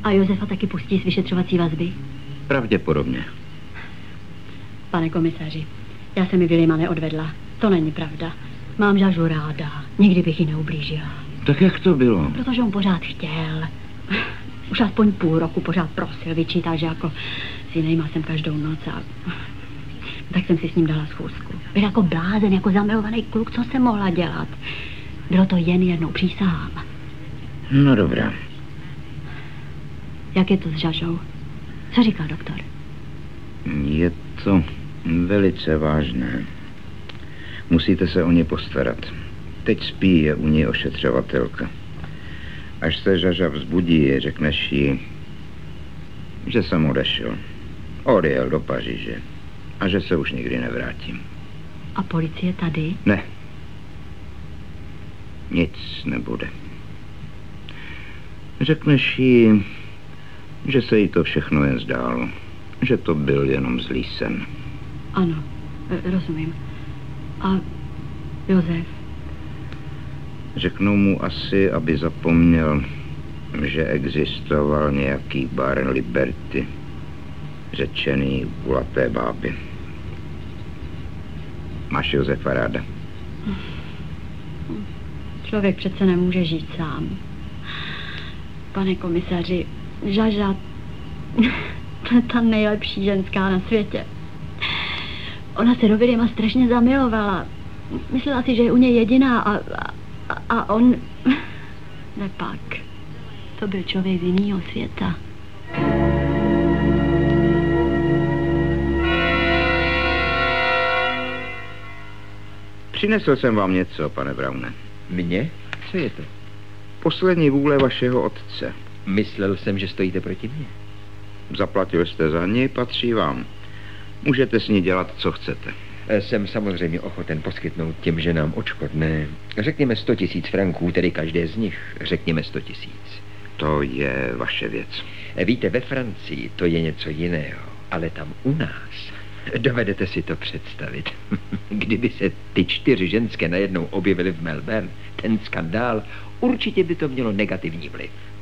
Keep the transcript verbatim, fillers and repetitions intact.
A Josefa taky pustí z vyšetřovací vazby? Pravděpodobně. Pane komisaři, já se mi Vilima neodvedla. To není pravda. Mám Žažu ráda. Nikdy bych ji neublížila. Tak jak to bylo? Protože on pořád chtěl. Už aspoň půl roku pořád prosil, vyčítal, že jako s jinýma jsem každou noc a... Tak jsem si s ním dala schůzku. Byl jako blázen, jako zamilovaný kluk, co jsem mohla dělat. Bylo to jen jednou, přísahám. No dobrá. Jak je to s Žažou? Co říkal doktor? Je to velice vážné. Musíte se o ně postarat. Teď spí, je u ní ošetřovatelka. Až se Žaža vzbudí, řekneš jí, že jsem odešel. Odjel do Paříže. A že se už nikdy nevrátím. A policie tady? Ne. Nic nebude. Řekneš jí, že se jí to všechno jen zdálo. Že to byl jenom zlý sen. Ano, rozumím. A Josef? Řeknu mu asi, aby zapomněl, že existoval nějaký bar Liberty, řečený kulaté báby. Máš Josefa ráda? Člověk přece nemůže žít sám. Pane komisaři, Žaža, to je ta nejlepší ženská na světě. Ona se do Vilima strašně zamilovala. Myslela si, že je u něj jediná a, a, a on... Nepak. To byl člověk z jiného světa. Přinesl jsem vám něco, pane Browne. Mně? Co je to? Poslední vůle vašeho otce. Myslel jsem, že stojíte proti mně. Zaplatil jste za ní, patří vám. Můžete s ní dělat, co chcete. Jsem samozřejmě ochoten poskytnout těm ženám odškodné. Řekněme sto tisíc franků, tedy každé z nich. Řekněme sto tisíc. To je vaše věc. Víte, ve Francii to je něco jiného, ale tam u nás... Dovedete si to představit. Kdyby se ty čtyři ženské najednou objevily v Melbourne, ten skandál, určitě by to mělo negativní vliv.